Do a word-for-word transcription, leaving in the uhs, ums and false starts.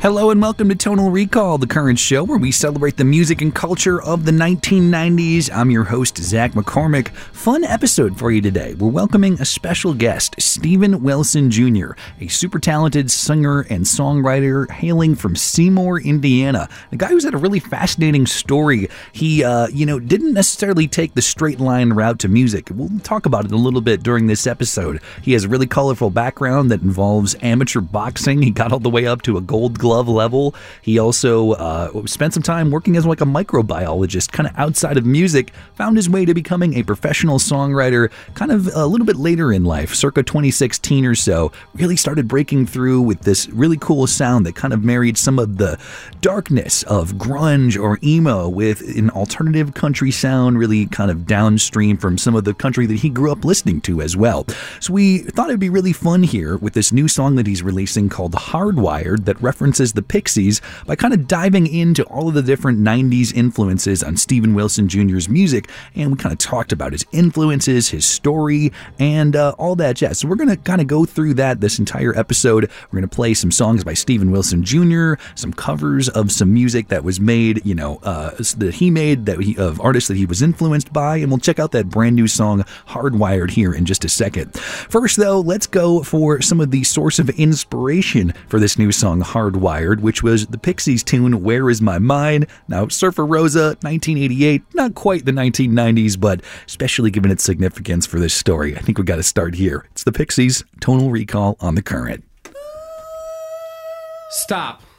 Hello and welcome to Tonal Recall, the current show where we celebrate the music and culture of the nineteen nineties. I'm your host, Zach McCormick. Fun episode for you today. We're welcoming a special guest, Steven Wilson Junior, a super talented singer and songwriter hailing from Seymour, Indiana. A guy who's had a really fascinating story. He, uh, you know, didn't necessarily take the straight line route to music. We'll talk about it a little bit during this episode. He has a really colorful background that involves amateur boxing. He got all the way up to a Gold Glove level. He also uh, spent some time working as like a microbiologist, kind of outside of music, found his way to becoming a professional songwriter kind of a little bit later in life, circa twenty sixteen or so, really started breaking through with this really cool sound that kind of married some of the darkness of grunge or emo with an alternative country sound, really kind of downstream from some of the country that he grew up listening to as well. So we thought it'd be really fun here with this new song that he's releasing called Hardwired that references the Pixies by kind of diving into all of the different nineties influences on Steven Wilson Junior's music, and we kind of talked about his influences, his story, and uh, all that jazz. So we're going to kind of go through that this entire episode. We're going to play some songs by Steven Wilson Junior, some covers of some music that was made, you know, uh, that he made, that he, of artists that he was influenced by, and we'll check out that brand new song Hardwired here in just a second. First, though, let's go for some of the source of inspiration for this new song Hardwired, which was the Pixies tune Where Is My Mind? Now, Surfer Rosa, nineteen eighty-eight, not quite the nineteen nineties, but especially given its significance for this story, I think we got to start here. It's the Pixies, Tonal Recall on The Current. Stop.